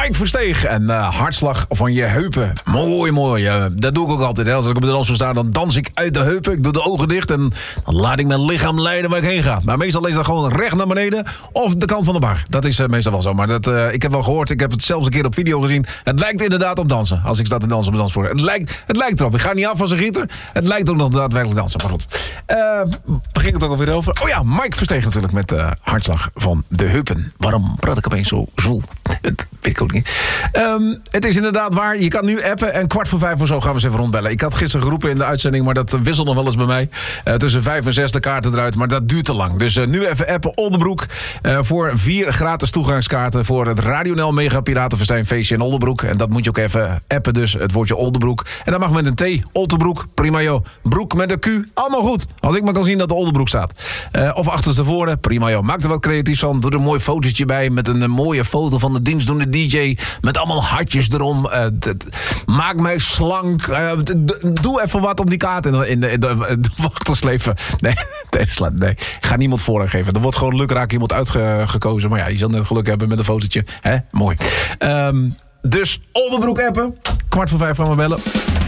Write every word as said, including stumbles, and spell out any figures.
Mike Versteeg en uh, Hartslag van je heupen. Mooi, mooi. Uh, dat doe ik ook altijd. Hè. Als ik op de dansvloer sta, dan dans ik uit de heupen. Ik doe de ogen dicht en dan laat ik mijn lichaam leiden waar ik heen ga. Maar meestal is dat gewoon recht naar beneden of de kant van de bar. Dat is uh, meestal wel zo. Maar dat, uh, ik heb wel gehoord, ik heb het zelfs een keer op video gezien. Het lijkt inderdaad op dansen. Als ik sta te dansen op de dansvloer. Het lijkt, het lijkt erop. Ik ga niet af van zijn gieter. Het lijkt ook nog daadwerkelijk dansen. Maar goed. Uh, begin ik het ook alweer over. Oh ja, Mike Versteeg natuurlijk met uh, Hartslag van de heupen. Waarom praat ik opeens zo zwoel? Dat weet ik ook niet. Um, het is inderdaad waar. Je kan nu appen en kwart voor vijf of zo gaan we eens even rondbellen. Ik had gisteren geroepen in de uitzending, maar dat wisselt nog wel eens bij mij. Uh, tussen vijf en zes de kaarten eruit, maar dat duurt te lang. Dus uh, nu even appen Oldenbroek uh, voor vier gratis toegangskaarten voor het Radio-N L Mega Piratenfestijn feestje in Oldenbroek. En dat moet je ook even appen, dus het woordje Oldenbroek. En dat mag met een T, Oldenbroek, prima joh. Broek met een Q, allemaal goed. Als ik maar kan zien dat de Oldenbroek staat. Uh, of achterstevoren, prima joh. Maak er wat creatiefs van. Doe er een mooi fotootje bij met een, een mooie foto van de dienstdoende D J. Met allemaal hartjes erom. Uh, d- d- maak mij slank. Uh, d- d- doe even wat op die kaart in de, in de, in de, in de wachtersleven. Nee, nee, nee, ik ga niemand voorrang geven. Er wordt gewoon lukraak iemand uitgekozen. Maar ja, je zal net geluk hebben met een fotootje. Hè? Mooi. Um, dus Oldenbroek appen. Kwart voor vijf gaan we bellen.